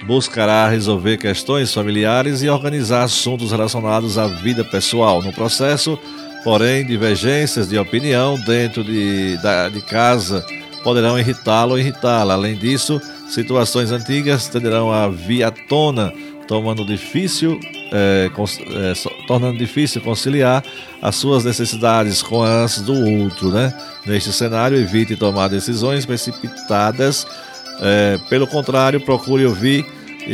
buscará resolver questões familiares e organizar assuntos relacionados à vida pessoal. No processo, porém, divergências de opinião dentro de casa poderão irritá-lo ou irritá-la. Além disso, situações antigas tenderão a vir à tona, tornando difícil conciliar as suas necessidades com as do outro, né? Neste cenário, evite tomar decisões precipitadas. Pelo contrário, procure ouvir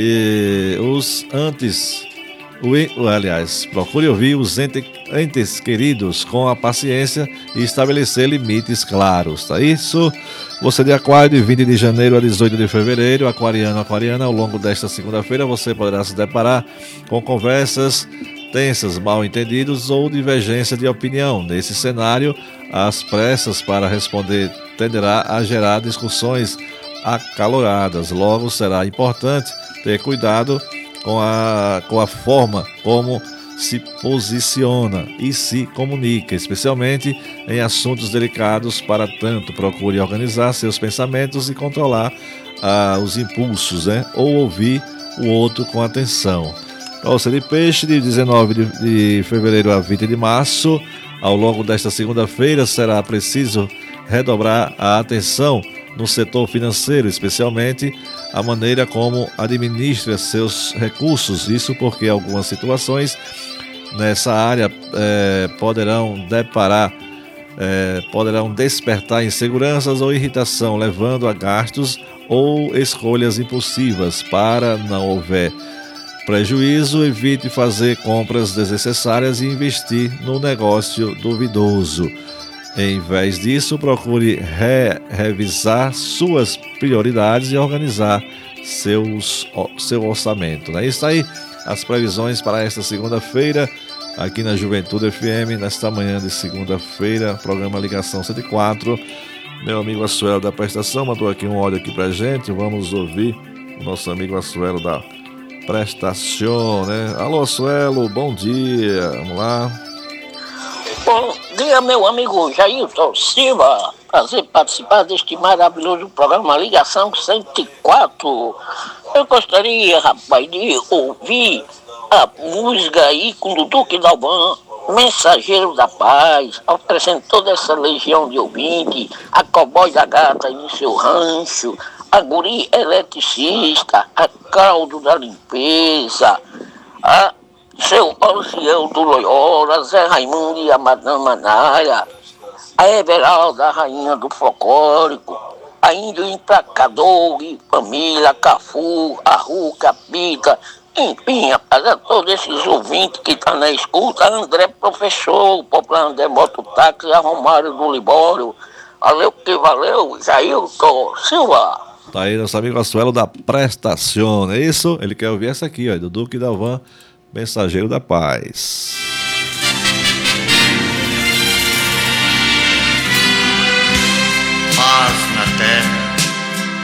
procure ouvir os entes queridos com a paciência e estabelecer limites claros, tá isso? Você de Aquário, de 20 de janeiro a 18 de fevereiro, aquariana, ao longo desta segunda-feira você poderá se deparar com conversas tensas, mal entendidos ou divergência de opinião. Nesse cenário, as pressas para responder tenderá a gerar discussões acaloradas. Logo, será importante ter cuidado com a forma como se posiciona e se comunica, especialmente em assuntos delicados. Para tanto, procure organizar seus pensamentos e controlar os impulsos, né? Ou ouvir o outro com atenção. Para você de Peixe, de 19 de fevereiro a 20 de março, ao longo desta segunda-feira, será preciso redobrar a atenção no setor financeiro, especialmente a maneira como administra seus recursos. Isso porque algumas situações nessa área poderão despertar inseguranças ou irritação, levando a gastos ou escolhas impulsivas. Para não houver prejuízo, evite fazer compras desnecessárias e investir no negócio duvidoso. Em vez disso, procure revisar suas prioridades e organizar seu orçamento. É isso aí, as previsões para esta segunda-feira, aqui na Juventude FM, nesta manhã de segunda-feira, programa Ligação 104. Meu amigo Assuelo da Prestação mandou aqui um áudio aqui pra gente, vamos ouvir o nosso amigo Assuelo da Prestação, né? Alô, Assuelo, bom dia, vamos lá. Bom dia, meu amigo Jailton Silva. Prazer participar deste maravilhoso programa Ligação 104. Eu gostaria, rapaz, de ouvir a música aí com o Duque Dalvan, Mensageiro da Paz, oferecendo toda essa legião de ouvinte, a Cowboy da Gata aí no seu rancho, a Guri Eletricista, a Caldo da Limpeza, a seu Ociel do Loyola, Zé Raimundo e a Madame Manara, a Everalda, a Rainha do Folclórico, a Índio Emplacador, Família, Cafu, a Ruca, a Pita, enfim, para todos esses ouvintes que estão na escuta, André Professor, o popular André Mototáxi, a Romário do Libório, valeu que valeu, Jailton Silva. Tá aí nosso amigo Assuelo da Prestação, é isso? Ele quer ouvir essa aqui, ó, do Duque Dalvan, Mensageiro da Paz.